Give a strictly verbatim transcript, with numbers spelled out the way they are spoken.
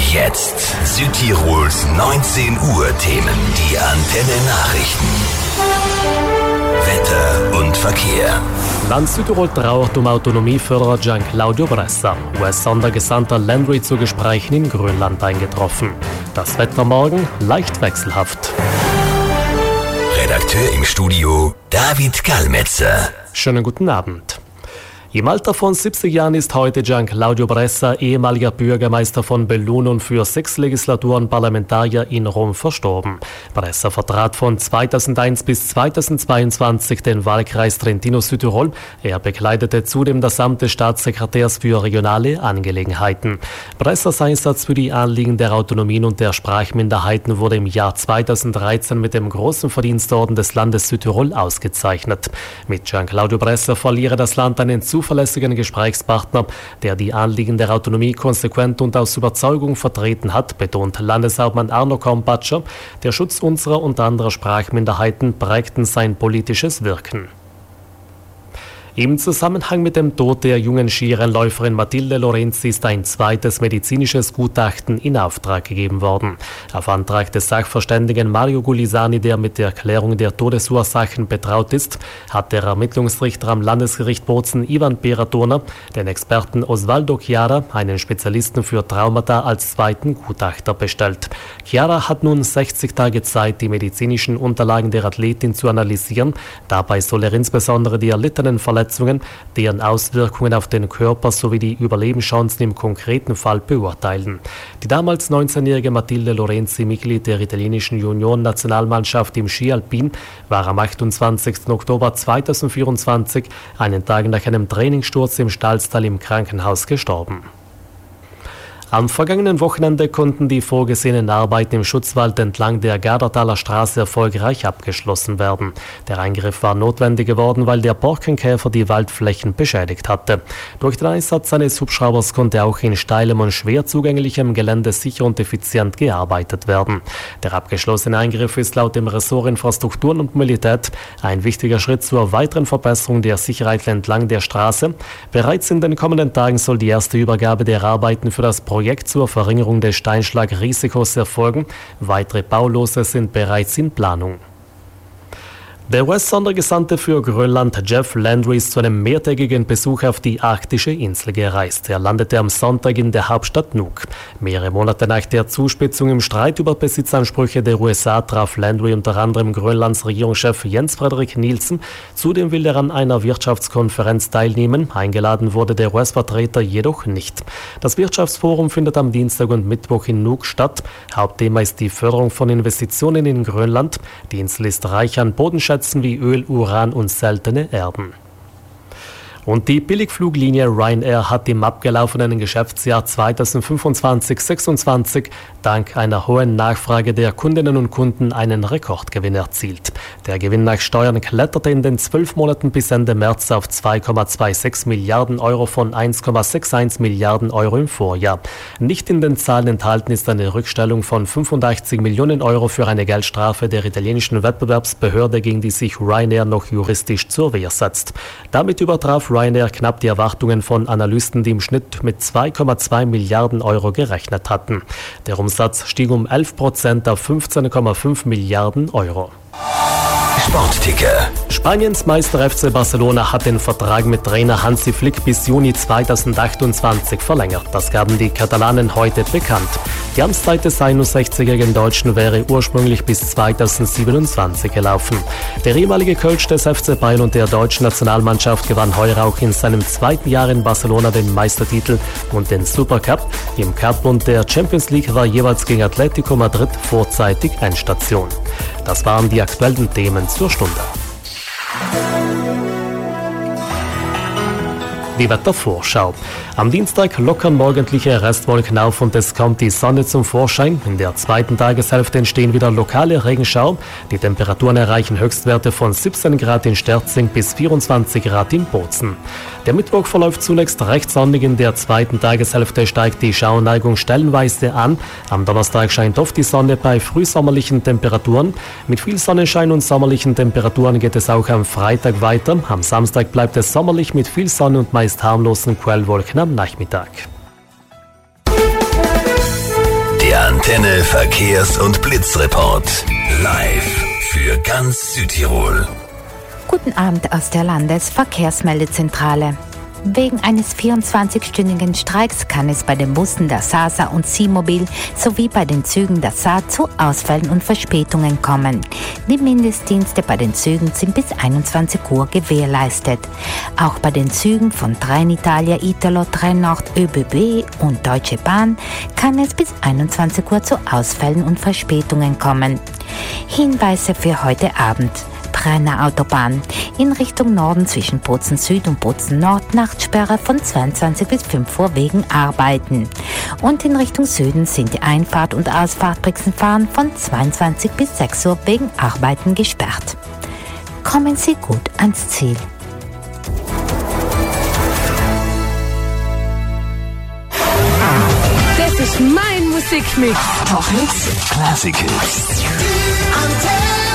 Jetzt Südtirols neunzehn Uhr Themen, die Antenne Nachrichten. Wetter und Verkehr. Land Südtirol trauert um Autonomieförderer Gian-Claudio Bressa. U S-Sondergesandter Landry zu Gesprächen in Grönland eingetroffen. Das Wetter morgen leicht wechselhaft. Redakteur im Studio David Gallmetzer. Schönen guten Abend. Im Alter von siebzig Jahren ist heute Gian-Claudio Bressa, ehemaliger Bürgermeister von Belluno und für sechs Legislaturen Parlamentarier in Rom, verstorben. Bressa vertrat von zweitausendeins bis zweitausendzweiundzwanzig den Wahlkreis Trentino-Südtirol. Er bekleidete zudem das Amt des Staatssekretärs für regionale Angelegenheiten. Bressas Einsatz für die Anliegen der Autonomien und der Sprachminderheiten wurde im Jahr zweitausenddreizehn mit dem Großen Verdienstorden des Landes Südtirol ausgezeichnet. Mit Gian-Claudio Bressa verliere das Land einen zuverlässigen Gesprächspartner, der die Anliegen der Autonomie konsequent und aus Überzeugung vertreten hat, betont Landeshauptmann Arno Kompatscher. Der Schutz unserer und anderer Sprachminderheiten prägten sein politisches Wirken. Im Zusammenhang mit dem Tod der jungen Skirennläuferin Matilde Lorenzi ist ein zweites medizinisches Gutachten in Auftrag gegeben worden. Auf Antrag des Sachverständigen Mario Gulisani, der mit der Klärung der Todesursachen betraut ist, hat der Ermittlungsrichter am Landesgericht Bozen Ivan Peraturner den Experten Osvaldo Chiara, einen Spezialisten für Traumata, als zweiten Gutachter bestellt. Chiara hat nun sechzig Tage Zeit, die medizinischen Unterlagen der Athletin zu analysieren. Dabei soll er insbesondere die erlittenen Verletzungen, deren Auswirkungen auf den Körper sowie die Überlebenschancen im konkreten Fall beurteilen. Die damals neunzehnjährige Matilde Lorenzi, Mitglied der italienischen Junioren-Nationalmannschaft im Ski Alpin, war am achtundzwanzigsten Oktober zweitausendvierundzwanzig, einen Tag nach einem Trainingssturz im Stallstall im Krankenhaus, gestorben. Am vergangenen Wochenende konnten die vorgesehenen Arbeiten im Schutzwald entlang der Gardertaler Straße erfolgreich abgeschlossen werden. Der Eingriff war notwendig geworden, weil der Borkenkäfer die Waldflächen beschädigt hatte. Durch den Einsatz eines Hubschraubers konnte auch in steilem und schwer zugänglichem Gelände sicher und effizient gearbeitet werden. Der abgeschlossene Eingriff ist laut dem Ressort Infrastruktur und Mobilität ein wichtiger Schritt zur weiteren Verbesserung der Sicherheit entlang der Straße. Bereits in den kommenden Tagen soll die erste Übergabe der Arbeiten für das Projekt Projekt zur Verringerung des Steinschlagrisikos erfolgen. Weitere Baulose sind bereits in Planung. Der U S-Sondergesandte für Grönland Jeff Landry ist zu einem mehrtägigen Besuch auf die arktische Insel gereist. Er landete am Sonntag in der Hauptstadt Nuuk. Mehrere Monate nach der Zuspitzung im Streit über Besitzansprüche der U S A traf Landry unter anderem Grönlands Regierungschef Jens Frederik Nielsen. Zudem will er an einer Wirtschaftskonferenz teilnehmen. Eingeladen wurde der U S-Vertreter jedoch nicht. Das Wirtschaftsforum findet am Dienstag und Mittwoch in Nuuk statt. Hauptthema ist die Förderung von Investitionen in Grönland. Die Insel ist reich an Bodenschätzen wie Öl, Uran und seltene Erden. Und die Billigfluglinie Ryanair hat im abgelaufenen Geschäftsjahr zweitausendfünfundzwanzig sechsundzwanzig dank einer hohen Nachfrage der Kundinnen und Kunden einen Rekordgewinn erzielt. Der Gewinn nach Steuern kletterte in den zwölf Monaten bis Ende März auf zwei Komma sechsundzwanzig Milliarden Euro von eins Komma einundsechzig Milliarden Euro im Vorjahr. Nicht in den Zahlen enthalten ist eine Rückstellung von fünfundachtzig Millionen Euro für eine Geldstrafe der italienischen Wettbewerbsbehörde, gegen die sich Ryanair noch juristisch zur Wehr setzt. Damit übertraf Ryanair knapp die Erwartungen von Analysten, die im Schnitt mit zwei Komma zwei Milliarden Euro gerechnet hatten. Der Umsatz stieg um elf Prozent auf fünfzehn Komma fünf Milliarden Euro. Sportticker. Spaniens Meister F C Barcelona hat den Vertrag mit Trainer Hansi Flick bis Juni zweitausendachtundzwanzig verlängert. Das gaben die Katalanen heute bekannt. Die Amtszeit des einundsechzigjährigen Deutschen wäre ursprünglich bis zweitausendsiebenundzwanzig gelaufen. Der ehemalige Coach des F C Bayern und der deutschen Nationalmannschaft gewann heuer auch in seinem zweiten Jahr in Barcelona den Meistertitel und den Supercup. Im Cup und der Champions League war jeweils gegen Atletico Madrid vorzeitig Endstation. Das waren die aktuellen Themen zur Stunde. Die Wettervorschau. Am Dienstag lockern morgendliche Restwolken auf und es kommt die Sonne zum Vorschein. In der zweiten Tageshälfte entstehen wieder lokale Regenschauer. Die Temperaturen erreichen Höchstwerte von siebzehn Grad in Sterzing bis vierundzwanzig Grad in Bozen. Der Mittwoch verläuft zunächst recht sonnig. In der zweiten Tageshälfte steigt die Schauerneigung stellenweise an. Am Donnerstag scheint oft die Sonne bei frühsommerlichen Temperaturen. Mit viel Sonnenschein und sommerlichen Temperaturen geht es auch am Freitag weiter. Am Samstag bleibt es sommerlich mit viel Sonne und meist harmlosen Quellwolken am Nachmittag. Antenne Verkehrs- und Blitzreport. Live für ganz Südtirol. Guten Abend aus der Landesverkehrsmeldezentrale. Wegen eines vierundzwanzigstündigen Streiks kann es bei den Bussen der SASA und SIMOBIL sowie bei den Zügen der S A zu Ausfällen und Verspätungen kommen. Die Mindestdienste bei den Zügen sind bis einundzwanzig Uhr gewährleistet. Auch bei den Zügen von Trenitalia, Italo, Trenord, ÖBB und Deutsche Bahn kann es bis einundzwanzig Uhr zu Ausfällen und Verspätungen kommen. Hinweise für heute Abend. Brenner Autobahn. In Richtung Norden zwischen Bozen Süd und Bozen Nord Nachtsperre von zweiundzwanzig bis fünf Uhr wegen Arbeiten. Und in Richtung Süden sind die Einfahrt und Ausfahrt Brixenfahren von zweiundzwanzig bis sechs Uhr wegen Arbeiten gesperrt. Kommen Sie gut ans Ziel. Das ist mein Musikmix. Top Hits, Classic Hits. Antenne.